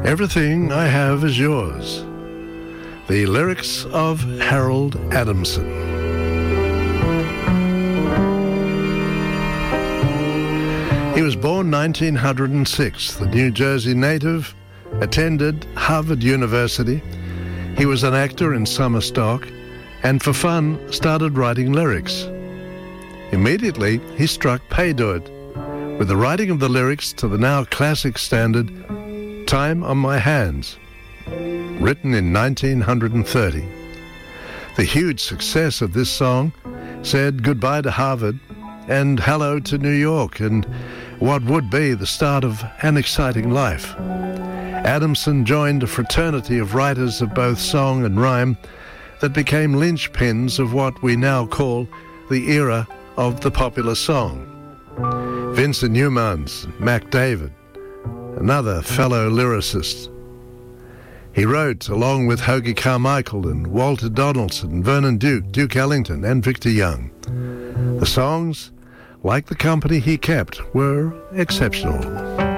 Everything I Have Is Yours. The lyrics of Harold Adamson. He was born 1906, the New Jersey native, attended Harvard University. He was an actor in summer stock, and for fun started writing lyrics. Immediately, he struck pay dirt with the writing of the lyrics to the now classic standard Time on My Hands, written in 1930. The huge success of this song said goodbye to Harvard and hello to New York and what would be the start of an exciting life. Adamson joined a fraternity of writers of both song and rhyme that became linchpins of what we now call the era of the popular song. Vincent Youmans, Mac David, another fellow lyricist. He wrote along with Hoagy Carmichael and Walter Donaldson, Vernon Duke, Duke Ellington, and Victor Young. The songs, like the company he kept, were exceptional.